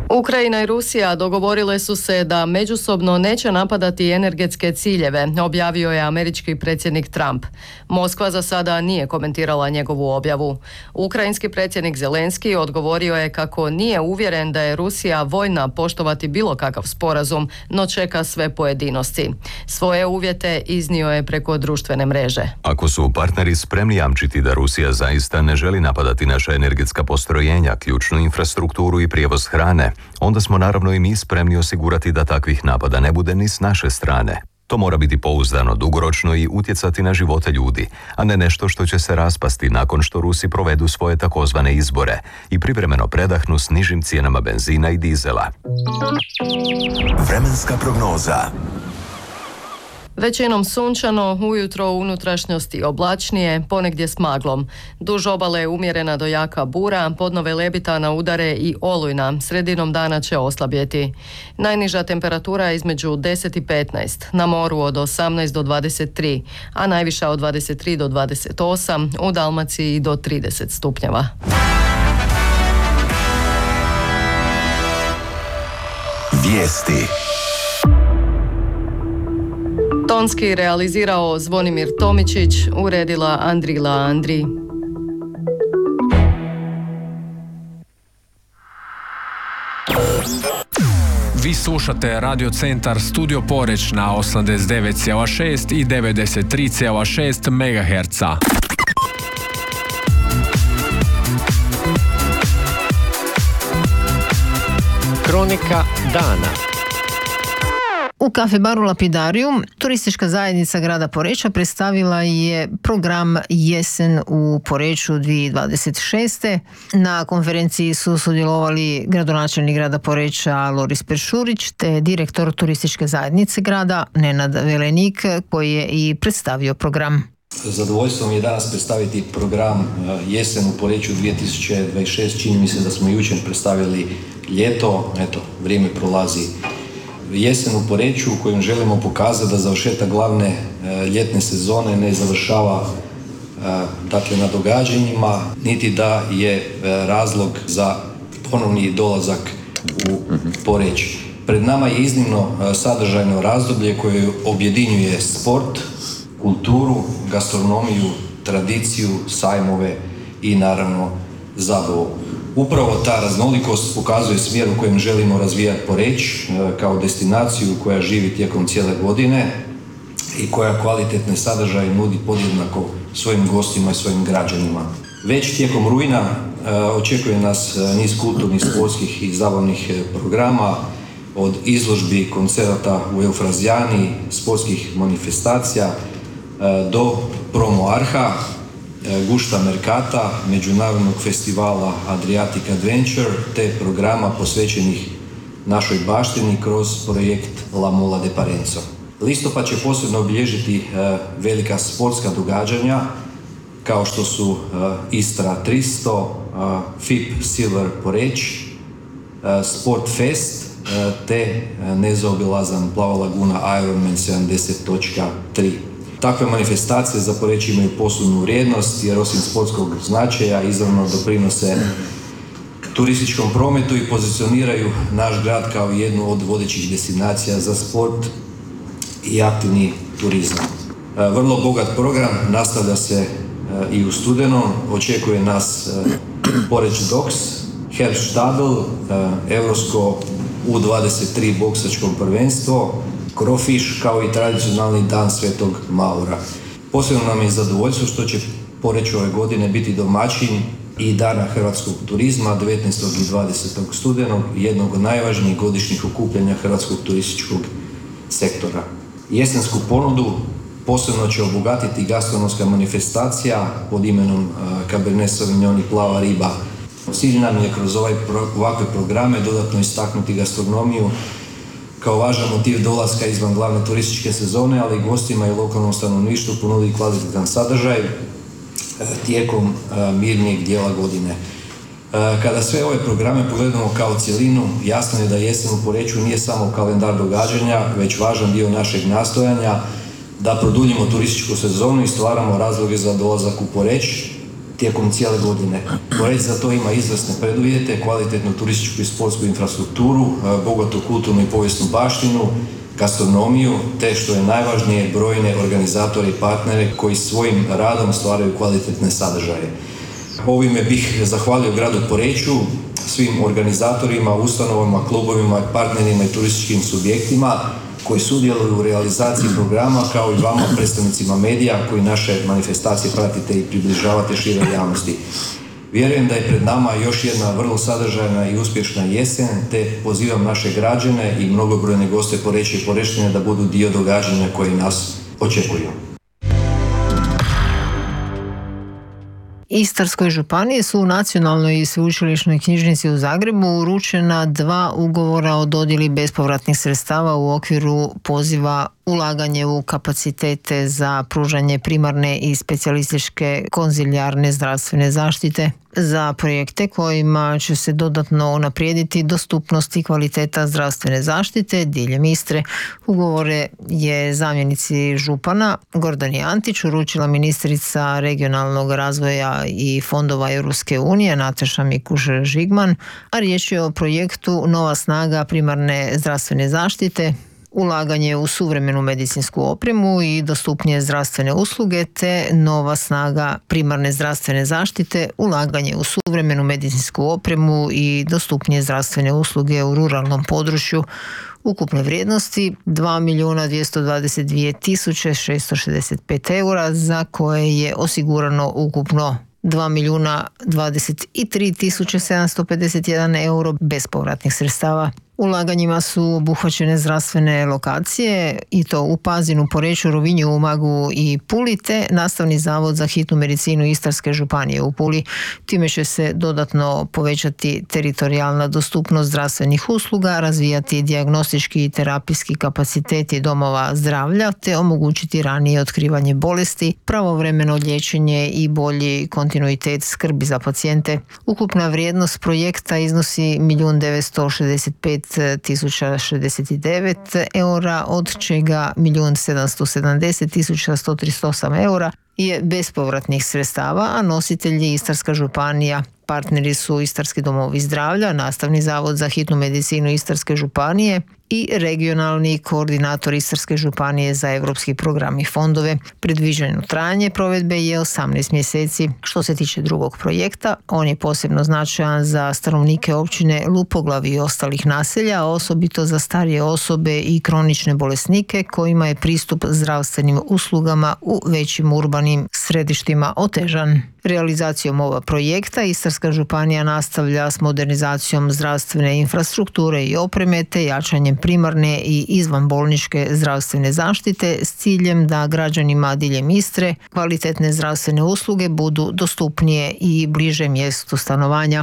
Ukrajina i Rusija dogovorile su se da međusobno neće napadati energetske ciljeve, objavio je američki predsjednik Trump. Moskva za sada nije komentirala njegovu objavu. Ukrajinski predsjednik Zelenski odgovorio je kako nije uvjeren da je Rusija voljna poštovati bilo kakav sporazum, no čeka sve pojedinosti. Svoje uvjete iznio je preko društvene mreže. Ako su partneri spremni jamčiti da Rusija zaista ne želi napadati naša energetska postrojenja, ključnu infrastrukturu i prijevoz hrane, onda smo naravno i mi spremni osigurati da takvih napada ne bude ni s naše strane. To mora biti pouzdano dugoročno i utjecati na živote ljudi, a ne nešto što će se raspasti nakon što Rusi provedu svoje takozvane izbore i privremeno predahnu s nižim cijenama benzina i dizela. Vremenska prognoza. Većinom sunčano, ujutro u unutrašnjosti oblačnije, ponegdje s maglom. Duž obale je umjerena do jaka bura, podnove Lebitana udare i olujna, sredinom dana će oslabjeti. Najniža temperatura je između 10 i 15, na moru od 18 do 23, a najviša od 23 do 28, u Dalmaciji do 30 stupnjeva. Vijesti. Tonski realizirao Zvonimir Tomičić, uredila Andrila Andri. Vi slušate Radio Centar Studio Poreč na 89,6 i 93,6 MHz. Kronika dana. U kafe baru Lapidarium turistička zajednica grada Poreča predstavila je program Jesen u Poreču 2026. Na konferenciji su sudjelovali gradonačelnik grada Poreča Loris Peršurić te direktor turističke zajednice grada Nenad Velenik, koji je i predstavio program. Zadovoljstvo mi je danas predstaviti program Jesen u Poreču 2026. Čini mi se da smo jučer predstavili ljeto, vrijeme prolazi. Jesen u Poreču u kojem želimo pokazati da završetak glavne ljetne sezone ne završava na događanjima, niti da je razlog za ponovni dolazak u Poreč. Pred nama je iznimno sadržajno razdoblje koje objedinjuje sport, kulturu, gastronomiju, tradiciju, sajmove i naravno zabavu. Upravo ta raznolikost pokazuje smjer u kojem želimo razvijati Poreč kao destinaciju koja živi tijekom cijele godine i koja kvalitetne sadržaje nudi podjednako svojim gostima i svojim građanima. Već tijekom rujna očekuje nas niz kulturnih, sportskih i zabavnih programa, od izložbi, koncerata u Eufrazijani, sportskih manifestacija do promo arha, gušta merkata, međunarodnog festivala Adriatic Adventure te programa posvećenih našoj baštini kroz projekt La Mola de Parenzo. Listopad će posebno obilježiti velika sportska događanja kao što su Istra 300, FIP Silver Poreč, Sport Fest te nezaobilazan Plava laguna Ironman 70.3. Takve manifestacije za Poreč imaju posebnu vrijednost jer osim sportskog značaja izravno doprinose turističkom prometu i pozicioniraju naš grad kao jednu od vodećih destinacija za sport i aktivni turizam. Vrlo bogat program nastavlja se i u studenom. Očekuje nas Poreč Dogs, Herbstadel, Europsko U23 boksačko prvenstvo, Krofiš kao i tradicionalni dan Svetog Maura. Posebno nam je zadovoljstvo što će Poreč ove godine biti domaćin i Dana hrvatskog turizma 19. i 20. studenog, jednog od najvažnijih godišnjih okupljanja hrvatskog turističkog sektora. Jesensku ponudu posebno će obogatiti gastronomska manifestacija pod imenom Cabernet Sauvignon i Plava riba. Cilj nam je kroz ovakve programe dodatno istaknuti gastronomiju kao važan motiv dolaska izvan glavne turističke sezone, ali i gostima i lokalnom stanovništvu ponudi kvalitetan sadržaj tijekom mirnijeg dijela godine. Kada sve ove programe pogledamo kao cjelinu, jasno je da Jesen u Poreču nije samo kalendar događanja, već važan dio našeg nastojanja da produljimo turističku sezonu i stvaramo razloge za dolazak u Poreč, tijekom cijele godine. Poreč za to ima izvrsne preduvjete, kvalitetnu turističku i sportsku infrastrukturu, bogatu kulturnu i povijesnu baštinu, gastronomiju, te što je najvažnije brojne organizatore i partnere koji svojim radom stvaraju kvalitetne sadržaje. Ovime bih zahvalio gradu Poreču, svim organizatorima, ustanovama, klubovima, partnerima i turističkim subjektima koji sudjeluju u realizaciji programa, kao i vama, predstavnicima medija, koji naše manifestacije pratite i približavate široj javnosti. Vjerujem da je pred nama još jedna vrlo sadržajna i uspješna jesen, te pozivam naše građane i mnogobrojne goste Poreča i Porečane da budu dio događanja koji nas očekuju. Istarskoj županiji su u Nacionalnoj i sveučilišnoj knjižnici u Zagrebu uručena 2 ugovora o dodjeli bespovratnih sredstava u okviru poziva ulaganje u kapacitete za pružanje primarne i specijalističke konzilijarne zdravstvene zaštite za projekte kojima će se dodatno unaprijediti dostupnost i kvaliteta zdravstvene zaštite diljem Istre. Ugovore je zamjenici župana Gordani Antić uručila ministrica regionalnog razvoja i fondova Europske unije Nataša Mikuš-Žigman, a riječ je o projektu Nova snaga primarne zdravstvene zaštite, ulaganje u suvremenu medicinsku opremu i dostupnije zdravstvene usluge, te Nova snaga primarne zdravstvene zaštite, ulaganje u suvremenu medicinsku opremu i dostupnije zdravstvene usluge u ruralnom području, ukupne vrijednosti 2.222.665 eura, za koje je osigurano ukupno 2.023.751 euro bespovratnih sredstava. Ulaganjima su obuhvaćene zdravstvene lokacije i to u Pazinu, Poreču, Rovinju, Umagu i Puli, te Nastavni zavod za hitnu medicinu Istarske županije u Puli. Time će se dodatno povećati teritorijalna dostupnost zdravstvenih usluga, razvijati dijagnostički i terapijski kapaciteti domova zdravlja, te omogućiti ranije otkrivanje bolesti, pravovremeno liječenje i bolji kontinuitet skrbi za pacijente. Ukupna vrijednost projekta iznosi 1.965.069 eura, od čega 1.770.138 eura je bespovratnih sredstava, a nositelj je Istarska županija. Partneri su Istarski domovi zdravlja, Nastavni zavod za hitnu medicinu Istarske županije i regionalni koordinator Istarske županije za europski program i fondove. Predviđeno trajanje provedbe je 18 mjeseci. Što se tiče drugog projekta, on je posebno značajan za stanovnike općine Lupoglav i ostalih naselja, osobito za starije osobe i kronične bolesnike kojima je pristup zdravstvenim uslugama u većim urbanim središtima otežan. Realizacijom ova projekta Istarska županija nastavlja s modernizacijom zdravstvene infrastrukture i opreme, te jačanjem primarne i izvanbolničke zdravstvene zaštite s ciljem da građanima diljem Istre kvalitetne zdravstvene usluge budu dostupnije i bliže mjestu stanovanja.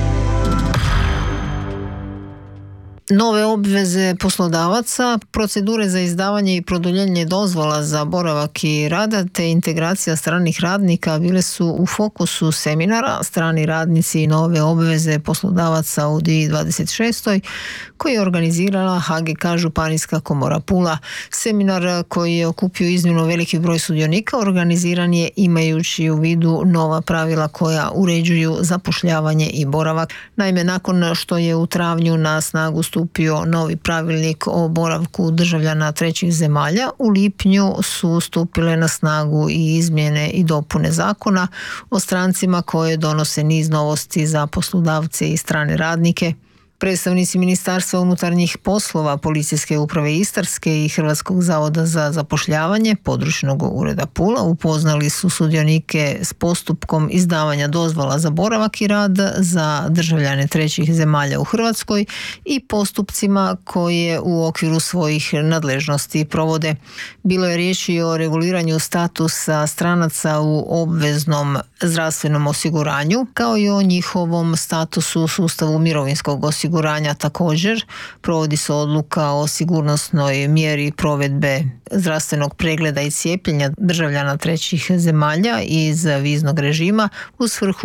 Nove obveze poslodavaca, procedure za izdavanje i produljenje dozvola za boravak i rada te integracija stranih radnika bile su u fokusu seminara Strani radnici i nove obveze poslodavaca u 2026. koji je organizirala HGK Županijska komora Pula. Seminar koji je okupio iznimno veliki broj sudionika organiziran je imajući u vidu nova pravila koja uređuju zapošljavanje i boravak. Naime, nakon što je u travnju na snagu stupio novi pravilnik o boravku državljana trećih zemalja, u lipnju su stupile na snagu i izmjene i dopune zakona o strancima koje donose niz novosti za poslodavce i strane radnike. Predstavnici Ministarstva unutarnjih poslova, Policijske uprave Istarske i Hrvatskog zavoda za zapošljavanje područnog ureda Pula upoznali su sudionike s postupkom izdavanja dozvola za boravak i rad za državljane trećih zemalja u Hrvatskoj i postupcima koje u okviru svojih nadležnosti provode. Bilo je riječi o reguliranju statusa stranaca u obveznom zdravstvenom osiguranju, kao i o njihovom statusu u sustavu mirovinskog osiguranja. Također provodi se odluka o sigurnosnoj mjeri provedbe zdravstvenog pregleda i cijepljenja državljana trećih zemalja iz viznog režima u svrhu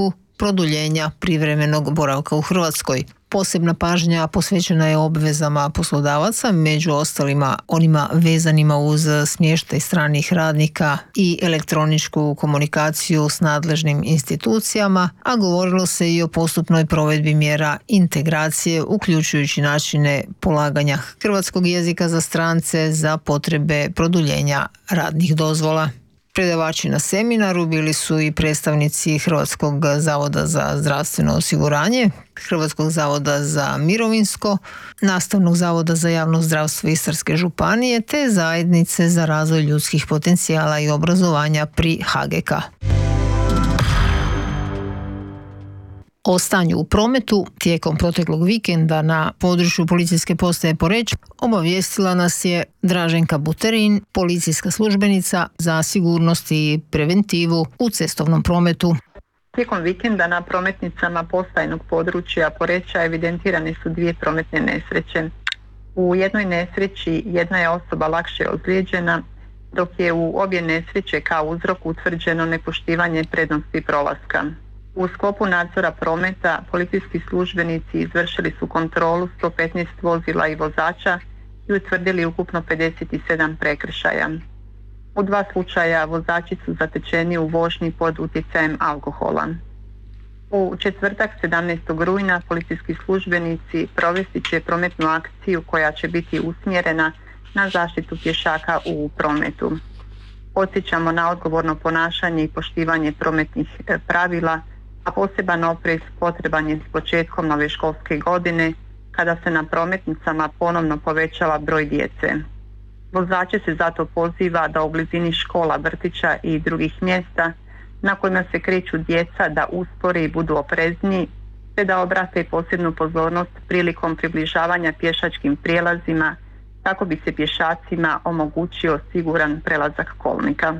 produljenja privremenog boravka u Hrvatskoj. Posebna pažnja posvećena je obvezama poslodavaca, među ostalima onima vezanima uz smještaj stranih radnika i elektroničku komunikaciju s nadležnim institucijama, a govorilo se i o postupnoj provedbi mjera integracije, uključujući načine polaganja hrvatskog jezika za strance za potrebe produljenja radnih dozvola. Predavači na seminaru bili su i predstavnici Hrvatskog zavoda za zdravstveno osiguranje, Hrvatskog zavoda za mirovinsko, Nastavnog zavoda za javno zdravstvo Istarske županije te Zajednice za razvoj ljudskih potencijala i obrazovanja pri HGK. O stanju u prometu tijekom proteklog vikenda na području policijske postaje Poreč obavijestila nas je Draženka Buterin, policijska službenica za sigurnost i preventivu u cestovnom prometu. Tijekom vikenda na prometnicama postajnog područja Poreča evidentirane su 2 prometne nesreće. U jednoj nesreći jedna je osoba lakše ozlijeđena, dok je u obje nesreće kao uzrok utvrđeno nepoštivanje prednosti prolaska. U sklopu nadzora prometa policijski službenici izvršili su kontrolu 115 vozila i vozača i utvrdili ukupno 57 prekršaja. U 2 slučaja vozači su zatečeni u vožnji pod utjecajem alkohola. U četvrtak 17. rujna policijski službenici provesti će prometnu akciju koja će biti usmjerena na zaštitu pješaka u prometu. Podsjećamo na odgovorno ponašanje i poštivanje prometnih pravila, a poseban oprez potreban je s početkom nove školske godine kada se na prometnicama ponovno povećava broj djece. Vozače se zato poziva da u blizini škola, vrtića i drugih mjesta na kojima se kreću djeca da uspore i budu oprezniji, te da obrate posebnu pozornost prilikom približavanja pješačkim prijelazima kako bi se pješacima omogućio siguran prelazak kolnika.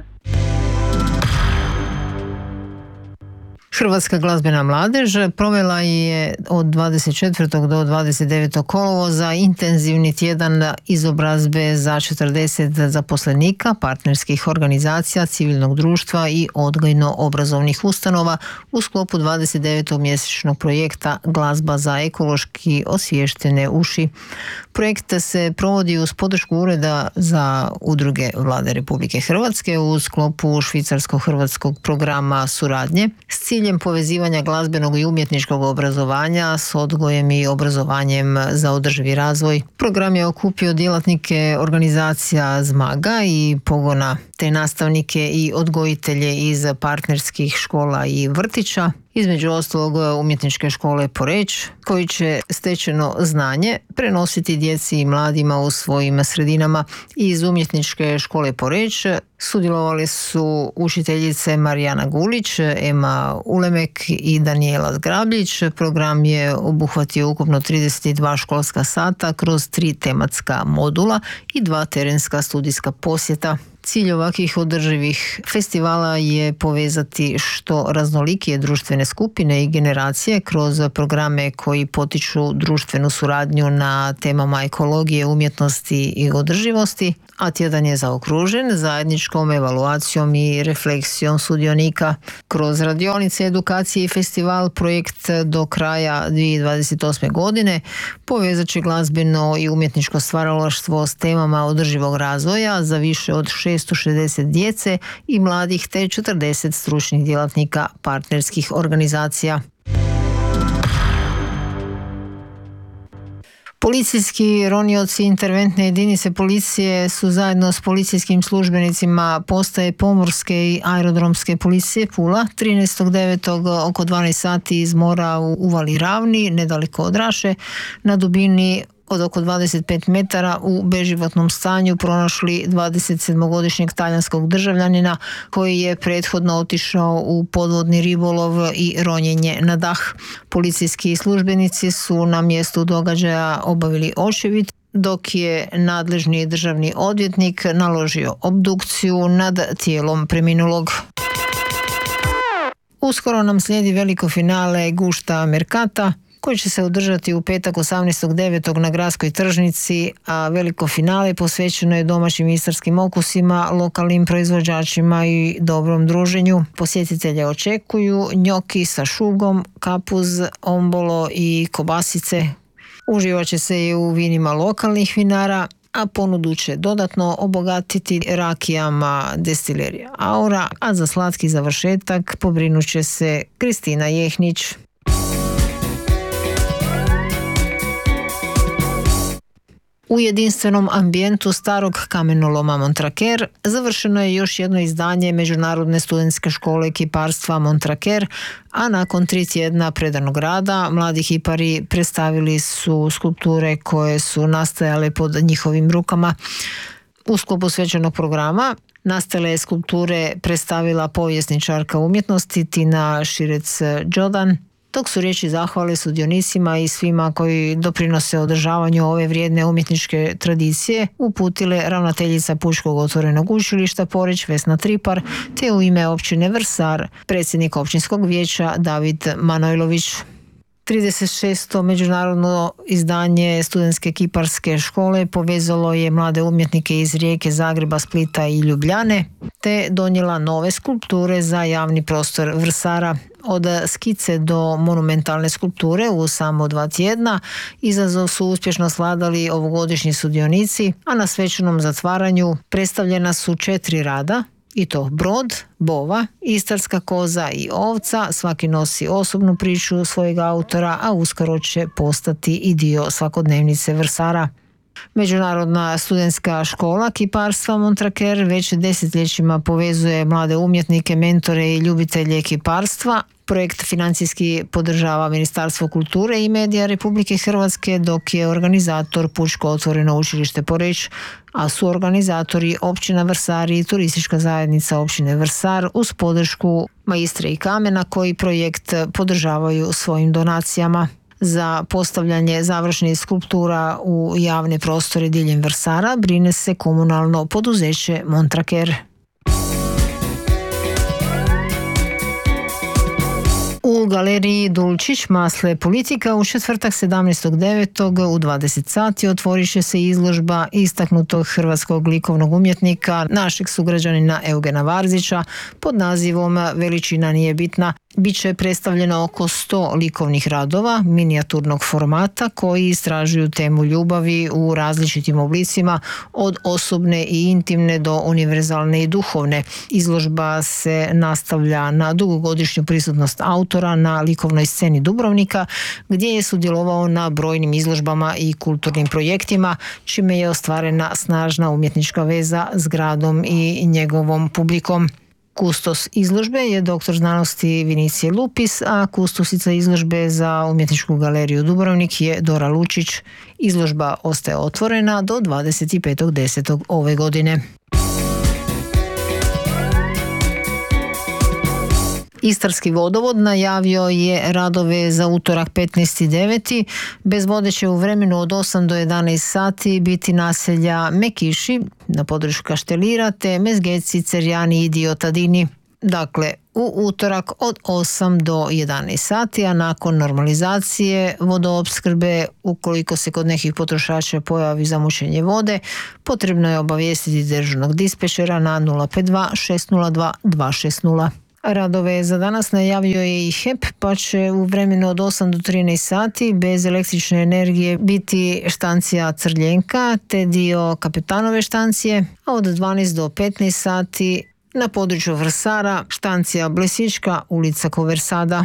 Hrvatska glazbena mladež provela je od 24. do 29. kolovoza intenzivni tjedan izobrazbe za 40 zaposlenika, partnerskih organizacija, civilnog društva i odgojno-obrazovnih ustanova u sklopu 29. mjesečnog projekta Glazba za ekološki osviještene uši. Projekt se provodi uz podršku Ureda za udruge Vlade Republike Hrvatske u sklopu švicarsko-hrvatskog programa suradnje s ciljem povezivanja glazbenog i umjetničkog obrazovanja s odgojem i obrazovanjem za održivi razvoj. Program je okupio djelatnike organizacija Zmaga i Pogona, te nastavnike i odgojitelje iz partnerskih škola i vrtića, između ostalog Umjetničke škole Poreč, koji će stečeno znanje prenositi djeci i mladima u svojim sredinama. Iz Umjetničke škole Poreč sudjelovali su učiteljice Marijana Gulić, Ema Ulemek i Danijela Zgrabljić. Program je obuhvatio ukupno 32 školska sata kroz 3 tematska modula i 2 terenska studijska posjeta. Cilj ovakvih održivih festivala je povezati što raznolikije društvene skupine i generacije kroz programe koji potiču društvenu suradnju na temama ekologije, umjetnosti i održivosti, a tjedan je zaokružen zajedničkom evaluacijom i refleksijom sudionika. Kroz radionice, edukacije i festival projekt do kraja 2028. godine povezat će glazbeno i umjetničko stvaralaštvo s temama održivog razvoja za više od 660 djece i mladih te 40 stručnih djelatnika partnerskih organizacija. Policijski ronioci interventne jedinice policije su zajedno s policijskim službenicima postaje pomorske i aerodromske policije Pula 13.9. oko 12 sati iz mora u Uvali Ravni, nedaleko od Raše, na dubini od oko 25 metara u beživotnom stanju pronašli 27-godišnjeg talijanskog državljanina koji je prethodno otišao u podvodni ribolov i ronjenje na dah. Policijski službenici su na mjestu događaja obavili očevid, dok je nadležni državni odvjetnik naložio obdukciju nad tijelom preminulog. Uskoro nam slijedi veliko finale Gušta Mercata. koji će se održati u petak 18.9. na gradskoj tržnici, a veliko finale posvećeno je domaćim istarskim okusima, lokalnim proizvođačima i dobrom druženju. Posjetitelje očekuju njoki sa šugom, kapuz, ombolo i kobasice. Uživat će se i u vinima lokalnih vinara, a ponudu će dodatno obogatiti rakijama destilerija Aura, a za slatki završetak pobrinut će se Kristina Jehnić. U jedinstvenom ambijentu starog kamenoloma Montraker završeno je još jedno izdanje Međunarodne studentske škole kiparstva Montraker, a nakon 3 tjedna predanog rada mladi kipari predstavili su skulpture koje su nastajale pod njihovim rukama. U sklopu svečanog programa nastale skulpture predstavila povjesničarka umjetnosti Tina Širec-Đodan, dok su riječi zahvale sudionicima i svima koji doprinose održavanju ove vrijedne umjetničke tradicije uputile ravnateljica Pučkog otvorenog učilišta Poreč Vesna Tripar, te u ime općine Vrsar predsjednik općinskog vijeća David Manojlović. 36. međunarodno izdanje studentske kiparske škole povezalo je mlade umjetnike iz Rijeke, Zagreba, Splita i Ljubljane, te donijela nove skulpture za javni prostor Vrsara. Od skice do monumentalne skulpture u samo 2 tjedna izazov su uspješno sladali ovogodišnji sudionici, a na svečanom zatvaranju predstavljena su 4 rada, i to brod, bova, istarska koza i ovca. Svaki nosi osobnu priču svojeg autora, a uskoro će postati i dio svakodnevnice Vrsara. Međunarodna studentska škola kiparstva Montraker već desetljećima povezuje mlade umjetnike, mentore i ljubitelje kiparstva. Projekt financijski podržava Ministarstvo kulture i medija Republike Hrvatske, dok je organizator Pučko otvoreno učilište Poreč, a su organizatori općina Vrsar i turistička zajednica općine Vrsar uz podršku Maistre i kamena koji projekt podržavaju svojim donacijama. Za postavljanje završnih skulptura u javne prostore diljem Vrsara brine se komunalno poduzeće Montraker. U galeriji Dulčić Masle politika u četvrtak 17.9. u 20 sati otvorit će se izložba istaknutog hrvatskog likovnog umjetnika, našeg sugrađanina Eugena Varzića pod nazivom Veličina nije bitna. Biće predstavljeno oko 100 likovnih radova minijaturnog formata koji istražuju temu ljubavi u različitim oblicima, od osobne i intimne do univerzalne i duhovne. Izložba se nastavlja na dugogodišnju prisutnost autora na likovnoj sceni Dubrovnika, gdje je sudjelovao na brojnim izložbama i kulturnim projektima, čime je ostvarena snažna umjetnička veza s gradom i njegovom publikom. Kustos izložbe je doktor znanosti Vinicije Lupis, a kustosica izložbe za umjetničku galeriju Dubrovnik je Dora Lučić. Izložba ostaje otvorena do 25.10. ove godine. Istarski vodovod najavio je radove za utorak 15.9. Bez vode će u vremenu od 8 do 11 sati biti naselja Mekiši na području Kaštelira te Mezgeci, Cerjani i dio Tadini. Dakle, u utorak od 8 do 11 sati, a nakon normalizacije vodoopskrbe, ukoliko se kod nekih potrošača pojavi zamućenje vode, potrebno je obavijestiti dežurnog dispečera na 052 602 260. Radove za danas najavio je i HEP, pa će u vremenu od 8 do 13 sati bez električne energije biti štancija Crljenka te dio Kapetanove štancije, a od 12 do 15 sati na području Vrsara štancija Blesička, ulica Koversada.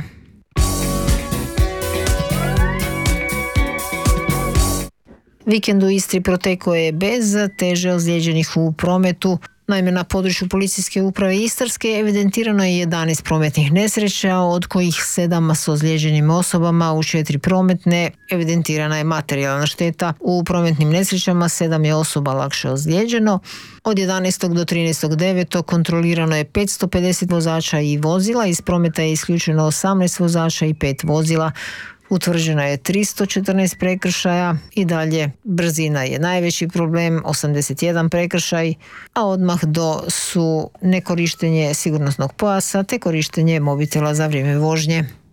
Vikend u Istri protekao je bez teže ozlijeđenih u prometu. Naime, na području policijske uprave Istarske evidentirano je 11 prometnih nesreća, od kojih 7 s ozlijeđenim osobama. U 4 prometne evidentirana je materijalna šteta. U prometnim nesrećama 7 je osoba lakše ozlijeđeno. Od 11. do 13.9. kontrolirano je 550 vozača i vozila. Iz prometa je isključeno 18 vozača i 5 vozila. Utvrđeno je 314 prekršaja i dalje brzina je najveći problem, 81 prekršaj, a odmah do su nekorištenje sigurnosnog pojasa te korištenje mobitela za vrijeme vožnje.